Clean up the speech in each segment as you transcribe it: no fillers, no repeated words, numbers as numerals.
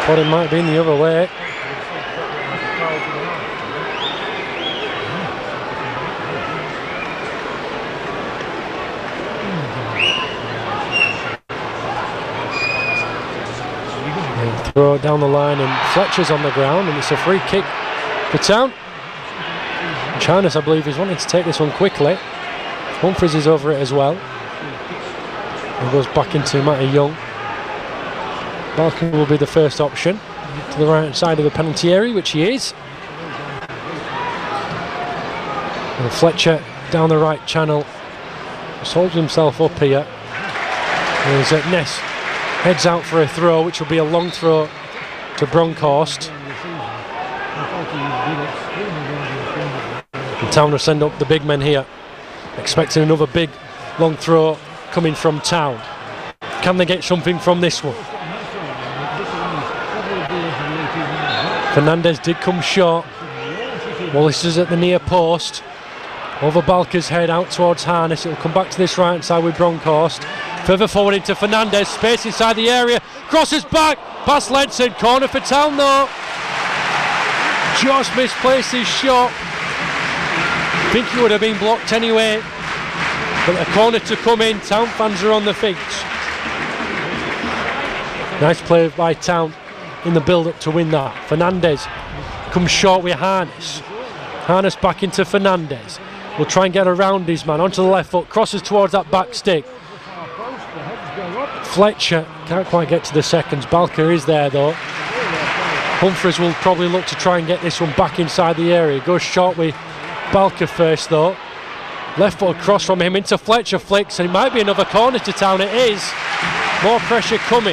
Thought it might have been the other way. And throw it down the line, and Fletcher's on the ground, and it's a free kick for Town. Harness, I believe, is wanting to take this one quickly. Humphries is over it as well. And goes back into Matty Young. Balkan will be the first option to the right side of the penalty area, which he is. And Fletcher down the right channel just holds himself up here. As Ness heads out for a throw, which will be a long throw to Bronkhorst. And Town will send up the big men here, expecting another big long throw coming from Town. Can they get something from this one? Fernandez did come short. Wallace is at the near post. Over Balker's head out towards Harness. It will come back to this right side with Bronkhorst. Further forward into Fernandez. Space inside the area. Crosses back. Past Ledson. Corner for Town though. Just misplaced his shot. I think he would have been blocked anyway. But a corner to come in. Town fans are on the feet. Nice play by Town in the build-up to win that. Fernandez comes short with Harness. Harness back into Fernandez. Will try and get around his man onto the left foot. Crosses towards that back stick. Fletcher can't quite get to the seconds. Balker is there though. Humphries will probably look to try and get this one back inside the area. Goes short with Balker first though. Left foot cross from him into Fletcher, flicks, and it might be another corner to Town. It is. More pressure coming.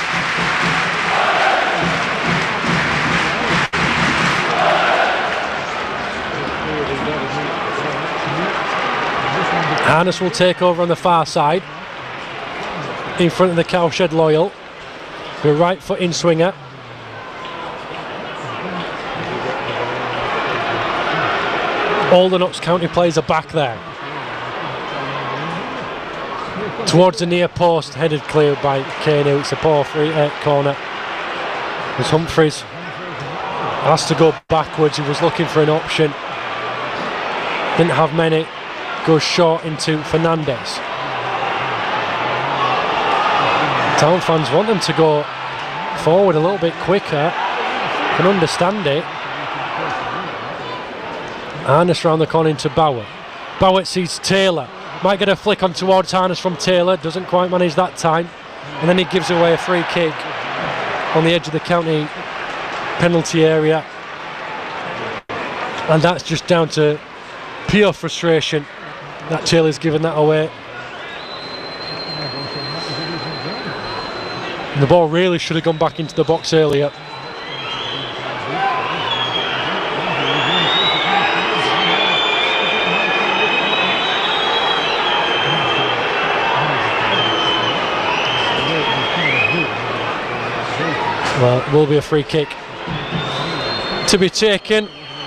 Harness will take over on the far side, in front of the Cowshed Loyal. The right foot in swinger. All the Notts County players are back there. Towards the near post, headed clear by Kane. It's a poor free corner. As Humphries has to go backwards. He was looking for an option. Didn't have many. Goes short into Fernandez. Town fans want them to go forward a little bit quicker. Can understand it. Harness round the corner into Bauer. Bauer sees Taylor. Might get a flick on towards Harness from Taylor. Doesn't quite manage that time. And then he gives away a free kick on the edge of the county penalty area. And that's just down to pure frustration that Taylor's given that away. And the ball really should have gone back into the box earlier. Well, it will be a free kick to be taken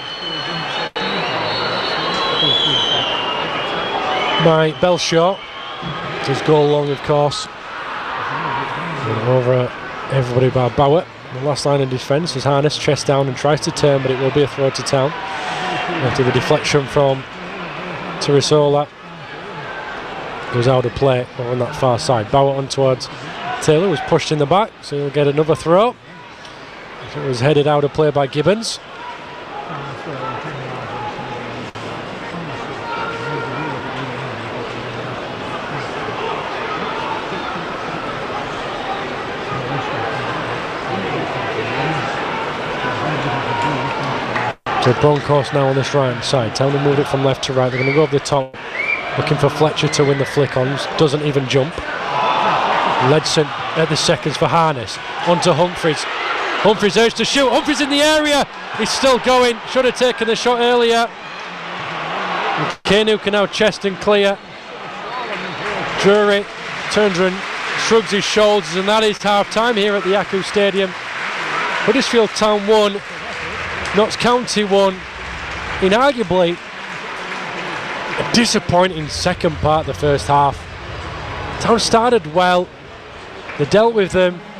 by Belshaw. His goal long, of course. And over everybody by Bauer. The last line of defence is Harness, chest down and tries to turn, but it will be a throw to Town. After the deflection from Tirisola. Goes out of play over on that far side. Bauer on towards Taylor, was pushed in the back, so he'll get another throw. It was headed out of play by Gibbons. So Bronkhorst now on this right hand side. Town to move it from left to right. They're going to go over the top, looking for Fletcher to win the flick on. Doesn't even jump. Ledson at the seconds for Harness. On to Humphries. Humphries urged to shoot. Humphries in the area. He's still going. Should have taken the shot earlier. Kanu can now chest and clear. Drury turns and shrugs his shoulders, and that is half time here at the Yaku Stadium. Huddersfield Town 1, Notts County 1, in arguably a disappointing second part of the first half. Town started well. They dealt with them.